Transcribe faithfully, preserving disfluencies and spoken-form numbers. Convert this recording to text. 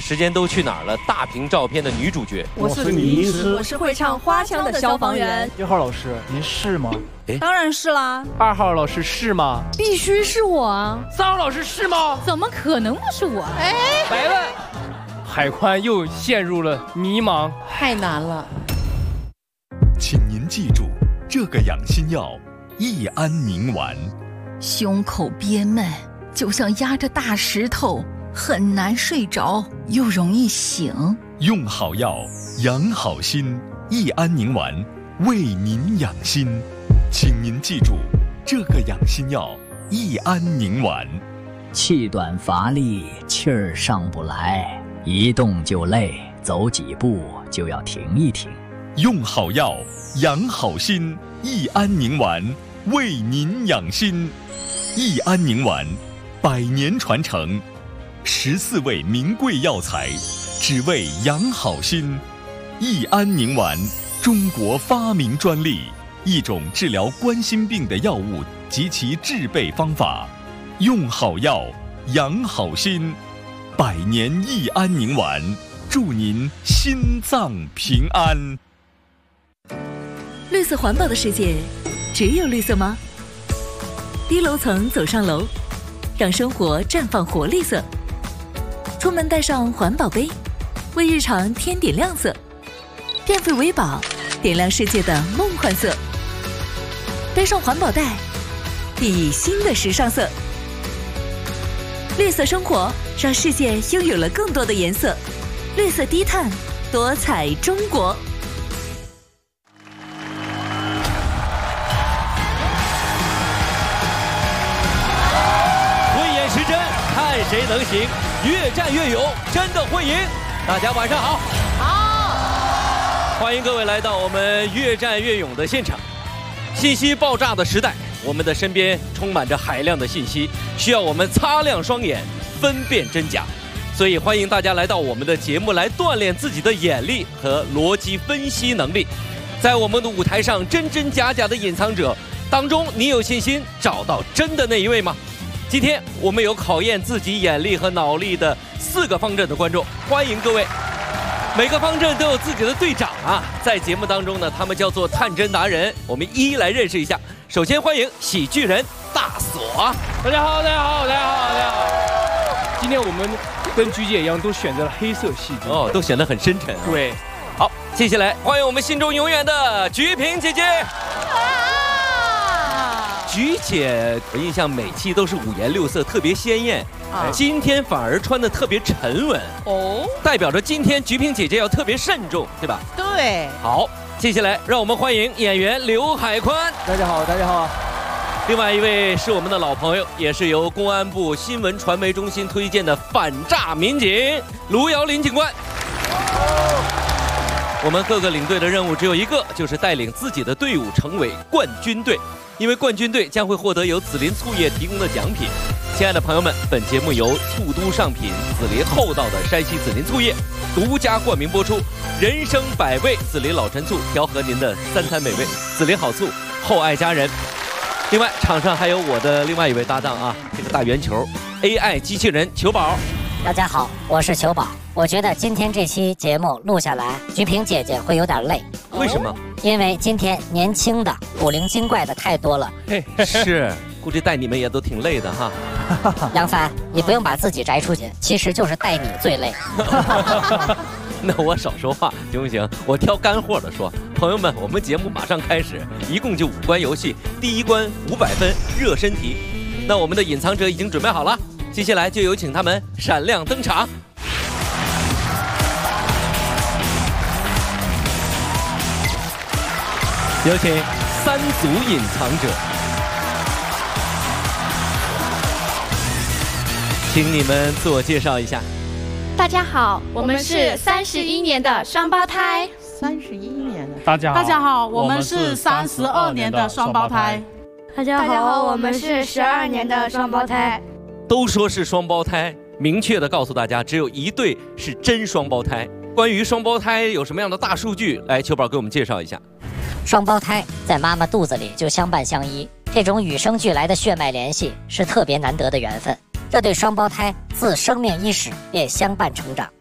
时间都去哪儿了？大屏照片的女主角。 我是女医师， 我是会唱花腔的消防员。 一号老师，您是吗？ 当然是啦。 二号老师是吗？ 必须是我啊。 三号老师是吗？ 怎么可能不是我？哎， 白问。海宽又陷入了迷茫， 太难了。 请您记住，这个养心药益安宁丸。 胸口憋闷，就像压着大石头，很难睡着，又容易醒。 用好药，养好心，益安宁丸为您养心。请您记住，这个养心药益安宁丸。 气短乏力，气儿上不来，一动就累，走几步就要停一停。 用好药，养好心，益安宁丸为您养心。益安宁丸，百年传承，十四味名贵药材，只为养好心。益安宁丸，中国发明专利，一种治疗冠心病的药物及其制备方法。用好药，养好心，百年益安宁丸，祝您心脏平安。 绿色环保的世界，只有绿色吗？低楼层走上楼，让生活绽放活力色。出门带上环保杯，为日常添点亮色。电费为宝，点亮世界的梦幻色。背上环保袋，熠熠新的时尚色。绿色生活，让世界拥有了更多的颜色。绿色低碳，多彩中国。 谁能行？越战越勇，真的会赢！大家晚上好，好，欢迎各位来到我们越战越勇的现场。信息爆炸的时代，我们的身边充满着海量的信息，需要我们擦亮双眼，分辨真假。所以欢迎大家来到我们的节目，来锻炼自己的眼力和逻辑分析能力。在我们的舞台上，真真假假的隐藏者当中，你有信心找到真的那一位吗？今天我们有考验自己眼力和脑力的四个方阵的观众，欢迎各位。每个方阵都有自己的队长啊，在节目当中呢，他们叫做探针达人，我们一一来认识一下。首先欢迎喜剧人大锁。 大家好，大家好，大家好，大家好。今天我们跟菊姐一样，都选择了黑色系哦，都显得很深沉、啊。 对， 好，接下来欢迎我们心中永远的菊萍姐姐。菊姐，我印象每期都是五颜六色，特别鲜艳。啊，今天反而穿得特别沉稳哦，代表着今天菊萍姐姐要特别慎重，对吧？ 对。 好，接下来让我们欢迎演员刘海宽。 大家好，大家好。 另外一位是我们的老朋友，也是由公安部新闻传媒中心推荐的反诈民警卢瑶林警官。我们各个领队的任务只有一个，就是带领自己的队伍成为冠军队。因为冠军队将会获得由紫林醋业提供的奖品。亲爱的朋友们，本节目由醋都上品紫林厚道的山西紫林醋业独家冠名播出。人生百味，紫林老陈醋调和您的三餐美味，紫林好醋，厚爱家人。另外，场上还有我的另外一位搭档啊，这个大圆球 A I 机器人球宝。 大家好，我是球宝。我觉得今天这期节目录下来，菊萍姐姐会有点累。 为什么？ 因为今天年轻的古灵精怪的太多了。 是，估计带你们也都挺累的哈。 杨帆，你不用把自己摘出去，其实就是带你最累。 那我少说话行不行？我挑干货的说。朋友们，我们节目马上开始，一共就五关游戏，第一关五百分热身题。那我们的隐藏者已经准备好了，接下来就有请他们闪亮登场。有请三组隐藏者，请你们自我介绍一下。 大家好，我们是三十一年的双胞胎。 三十一年的。 大家好， 大家好，我们是三十二年的双胞胎。 大家好，我们是十二年的双胞胎。 都说是双胞胎，明确的告诉大家，只有一对是真双胞胎。关于双胞胎有什么样的大数据？来，球宝给我们介绍一下。 双胞胎在妈妈肚子里就相伴相依，这种与生俱来的血脉联系是特别难得的缘分。这对双胞胎自生命伊始便相伴成长，